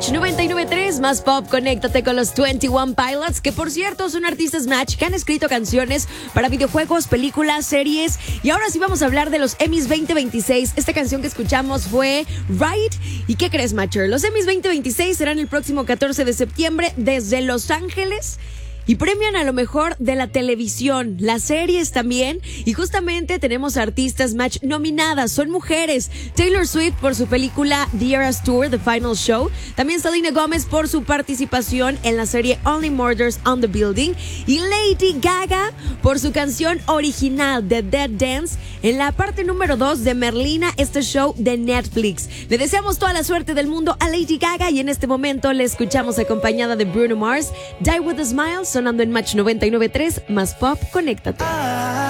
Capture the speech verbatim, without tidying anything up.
Match noventa y nueve punto tres, más pop, conéctate con los veintiuno Pilots, que por cierto son artistas Match que han escrito canciones para videojuegos, películas, series. Y ahora sí vamos a hablar de los Emmys veinte veintiséis. Esta canción que escuchamos fue Ride. ¿Y qué crees, Matcher? Los Emmys veinte veintiséis serán el próximo catorce de septiembre desde Los Ángeles. Y premian a lo mejor de la televisión, las series también. Y justamente tenemos artistas Match nominadas, son mujeres. Taylor Swift por su película The Eras Tour, The Final Show. También Selena Gomez por su participación en la serie Only Murders on the Building. Y Lady Gaga por su canción original The Dead Dance en la parte número dos de Merlina, este show de Netflix. Le deseamos toda la suerte del mundo a Lady Gaga y en este momento le escuchamos acompañada de Bruno Mars, Die With A Smile, sonando en Match noventa y nueve punto tres, más pop, conéctate.